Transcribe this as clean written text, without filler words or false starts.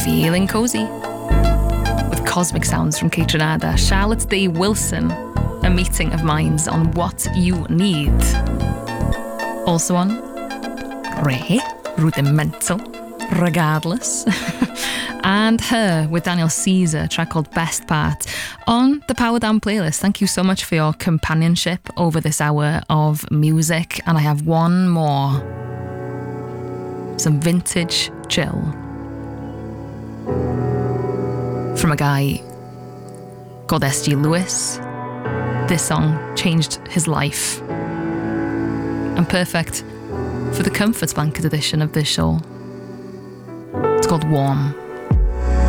Feeling Cozy with cosmic sounds from Keitranada. Charlotte Day Wilson, A Meeting of Minds on What You Need. Also on Re, Rudimental, Regardless. And Her with Daniel Caesar, a track called Best Part on the Power Down playlist. Thank you so much for your companionship over this hour of music. And I have one more. Some vintage chill from a guy called S.G. Lewis. This song changed his life and perfect for the Comforts Blanket edition of this show. It's called Warm.